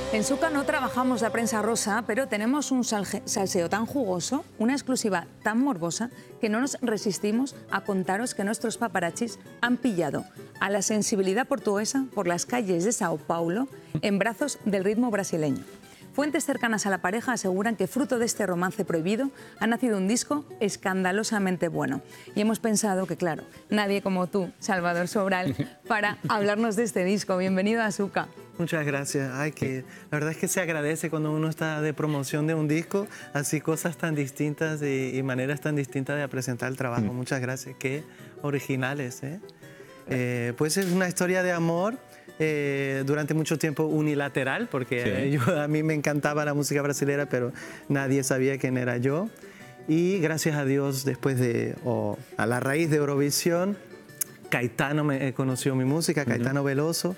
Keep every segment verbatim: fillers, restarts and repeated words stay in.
En Suca no trabajamos la prensa rosa, pero tenemos un salje- salseo tan jugoso, una exclusiva tan morbosa, que no nos resistimos a contaros que nuestros paparazzis han pillado a la sensibilidad portuguesa por las calles de Sao Paulo en brazos del ritmo brasileño. Fuentes cercanas a la pareja aseguran que fruto de este romance prohibido ha nacido un disco escandalosamente bueno. Y hemos pensado que, claro, nadie como tú, Salvador Sobral, para hablarnos de este disco. Bienvenido a Suca. Muchas gracias. Ay, que la verdad es que se agradece cuando uno está de promoción de un disco, así cosas tan distintas y, y maneras tan distintas de presentar el trabajo. Mm. Muchas gracias. Qué originales, ¿eh? Eh, pues es una historia de amor. Eh, durante mucho tiempo unilateral, porque sí. eh, yo, a mí me encantaba la música brasileña, pero nadie sabía quién era yo. Y gracias a Dios, después de, o a la raíz de Eurovisión, Caetano me eh, conoció mi música, Caetano uh-huh. Veloso,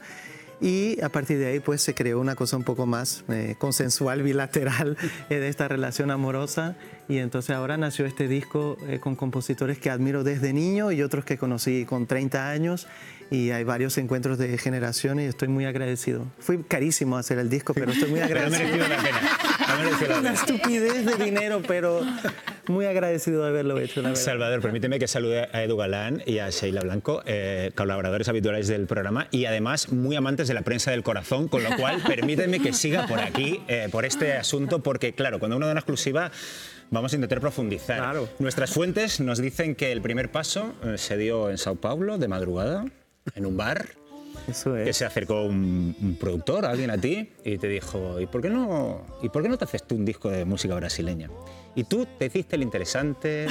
y a partir de ahí pues se creó una cosa un poco más eh, consensual, bilateral, eh, de esta relación amorosa. Y entonces ahora nació este disco eh, con compositores que admiro desde niño y otros que conocí con treinta años. Y hay varios encuentros de generación y estoy muy agradecido. Fue carísimo hacer el disco, pero estoy muy agradecido. Ha merecido la pena. Ha merecido la pena. Una estupidez de dinero, pero muy agradecido de haberlo hecho, la verdad. Salvador, permíteme que salude a Edu Galán y a Sheila Blanco, eh, colaboradores habituales del programa y además muy amantes de la prensa del corazón, con lo cual permíteme que siga por aquí, eh, por este asunto, porque claro, cuando uno da una exclusiva vamos a intentar profundizar. Claro. Nuestras fuentes nos dicen que el primer paso eh, se dio en Sao Paulo, de madrugada, en un bar. Eso es. Que se acercó un, un productor, alguien a ti, y te dijo, ¿y por qué no, ¿y por qué no te haces tú un disco de música brasileña? Y tú te hiciste el interesante,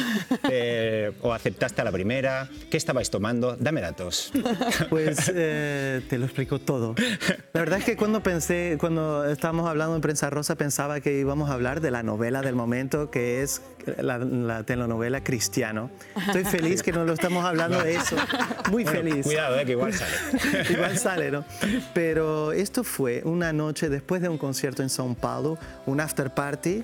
te, o aceptaste a la primera. ¿Qué estabais tomando? Dame datos. Pues eh, te lo explico todo. La verdad es que cuando pensé, cuando estábamos hablando en Prensa Rosa, pensaba que íbamos a hablar de la novela del momento, que es la, la telenovela Cristiano. Estoy feliz que no lo estamos hablando de eso. Muy bueno, feliz. Cuidado, eh, que igual sale. Igual sale, ¿no? Pero esto fue una noche después de un concierto en São Paulo, un after party,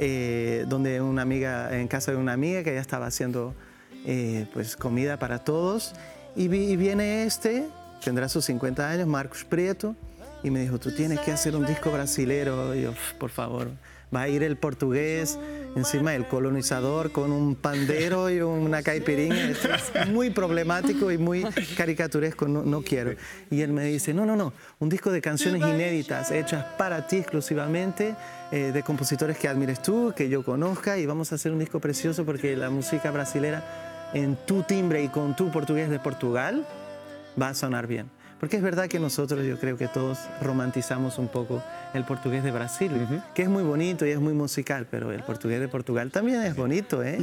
Eh, donde una amiga, en casa de una amiga que ya estaba haciendo eh, pues comida para todos, y, vi, y viene este, tendrá sus cincuenta años, Marcos Prieto, y me dijo, tú tienes que hacer un disco brasilero. Y yo, por favor, va a ir el portugués, encima el colonizador con un pandero y una caipirinha. Es muy problemático y muy caricaturesco, no, no quiero. Y él me dice, no, no, no, un disco de canciones inéditas, hechas para ti exclusivamente, eh, de compositores que admires tú, que yo conozca, y vamos a hacer un disco precioso porque la música brasilera en tu timbre y con tu portugués de Portugal va a sonar bien. Porque es verdad que nosotros, yo creo que todos romantizamos un poco el portugués de Brasil, uh-huh. que es muy bonito y es muy musical, pero el portugués de Portugal también es bonito, ¿eh?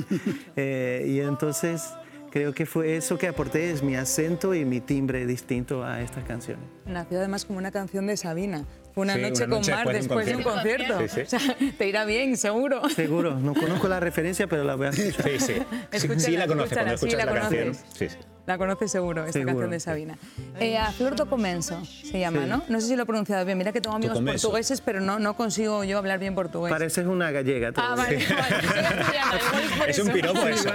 eh y entonces creo que fue eso que aporté, es mi acento y mi timbre distinto a estas canciones. Nació además como una canción de Sabina. Fue una sí, noche una con noche Mar después de un concierto. Sí, sí. O sea, te irá bien, seguro. Seguro, no conozco la referencia, pero la voy a escuchar. Sí, sí. Escúchala, sí la conoces cuando sí, escuchas la, la conoces. canción. Sí, sí. La conoces seguro, esta seguro. canción de Sabina. Eh, a Flor do Comenso se llama, sí. ¿no? No sé si lo he pronunciado bien. Mira que tengo amigos portugueses, pero no, no consigo yo hablar bien portugués. Pareces una gallega. Ah, vale, vale. Es un piropo eso.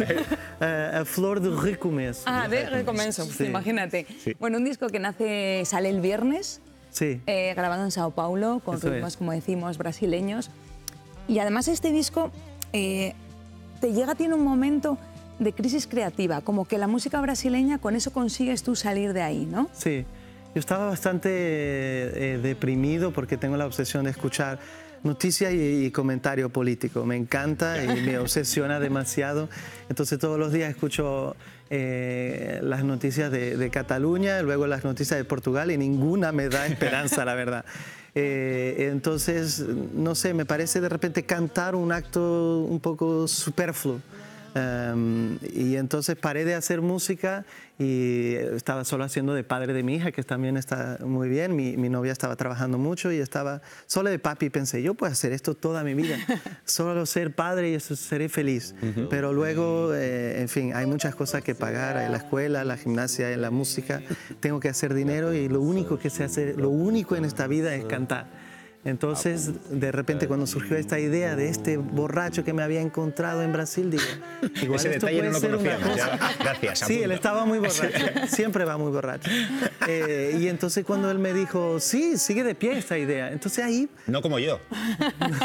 A Flor do Recomeço. Ah, de Recomeço, pues, sí. Imagínate. Sí. Bueno, un disco que nace, sale el viernes, sí. eh, grabado en Sao Paulo, con eso ritmos, es. como decimos, brasileños. Y además este disco eh, te llega, tiene un momento de crisis creativa, como que la música brasileña, con eso consigues tú salir de ahí, ¿no? Sí, yo estaba bastante eh, deprimido porque tengo la obsesión de escuchar noticias y, y comentario político. Me encanta y me obsesiona demasiado. Entonces todos los días escucho eh, las noticias de, de Cataluña, luego las noticias de Portugal y ninguna me da esperanza, la verdad. Eh, entonces, no sé, me parece de repente cantar un acto un poco superfluo. Um, y entonces paré de hacer música y estaba solo haciendo de padre de mi hija, que también está muy bien. Mi, mi novia estaba trabajando mucho y estaba solo de papi. Pensé, yo puedo hacer esto toda mi vida, solo ser padre y eso seré feliz. Uh-huh. Pero luego, eh, en fin, hay muchas cosas que pagar en la escuela, la gimnasia, en la música. Tengo que hacer dinero y lo único que sé hacer, lo único en esta vida es cantar. Entonces, de repente, cuando surgió esta idea de este borracho que me había encontrado en Brasil, digo, igual Ese esto detalle puede no lo ser una conocíamos. cosa. Ya, gracias. Sí, apunto. él estaba muy borracho, siempre va muy borracho. Eh, y entonces cuando él me dijo, sí, sigue de pie esta idea, entonces ahí... No como yo.